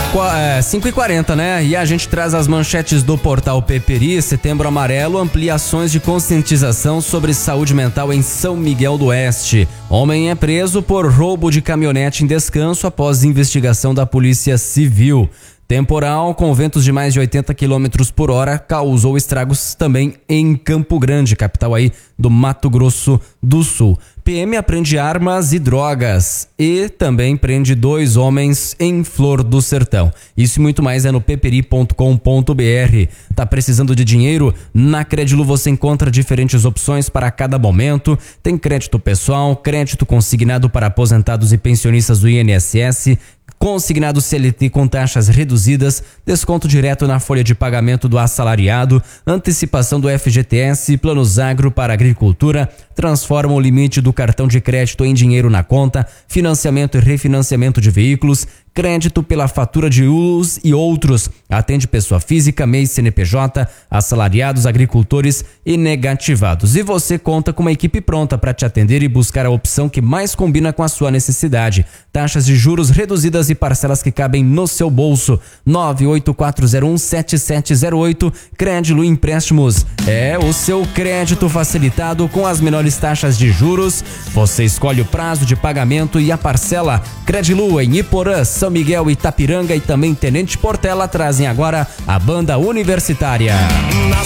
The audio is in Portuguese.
5h40, né? E a gente traz as manchetes do portal Peperi. Setembro Amarelo, ampliações de conscientização sobre saúde mental em São Miguel do Oeste. Homem é preso por roubo de caminhonete em descanso após investigação da Polícia Civil. Temporal com ventos de mais de 80 km por hora causou estragos também em Campo Grande, capital aí do Mato Grosso do Sul. PM apreende armas e drogas e também prende 2 homens em Flor do Sertão. Isso e muito mais é no peperi.com.br. Tá precisando de dinheiro? Na Credilu você encontra diferentes opções para cada momento. Tem crédito pessoal, crédito consignado para aposentados e pensionistas do INSS, consignado CLT com taxas reduzidas, desconto direto na folha de pagamento do assalariado, antecipação do FGTS, planos agro para agricultura, transforma o limite do cartão de crédito em dinheiro na conta, financiamento e refinanciamento de veículos, crédito pela fatura de luz e outros. Atende pessoa física, MEI, CNPJ, assalariados, agricultores e negativados. E você conta com uma equipe pronta para te atender e buscar a opção que mais combina com a sua necessidade. Taxas de juros reduzidas e parcelas que cabem no seu bolso. 984017708. Credilu Empréstimos. É o seu crédito facilitado com as menores taxas de juros. Você escolhe o prazo de pagamento e a parcela. Credilu em Iporã, São Miguel, Itapiranga e também Tenente Portela trazem agora a Banda Universitária. Na